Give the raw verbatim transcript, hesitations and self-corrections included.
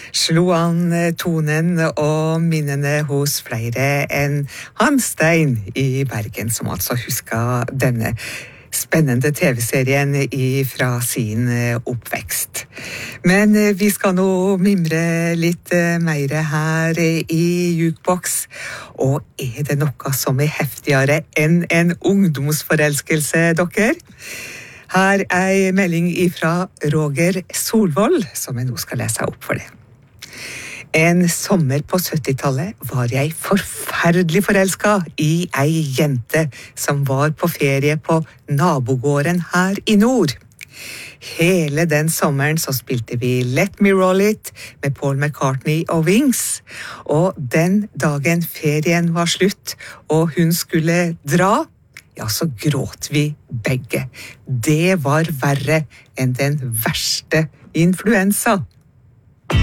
slo an tonen og minnene hos flere enn Hans Stein i Bergen, som altså husker denne spennende T V-serien fra sin oppvekst. Men vi skal nå mimre litt mer her i Jukebox, og er det noe som er heftigere enn en ungdomsforelskelse, dere? Her er en melding fra Roger Solvold, som jeg nå skal lese opp for det. En sommer på syttitallet var jeg forferdelig forelsket i ei jente som var på ferie på nabogården her i nord. Hele den sommeren så spilte vi Let Me Roll It med Paul McCartney og Wings, og den dagen ferien var slutt og hun skulle dra, ja, så gråt vi begge. Det var verre enn den verste influensa.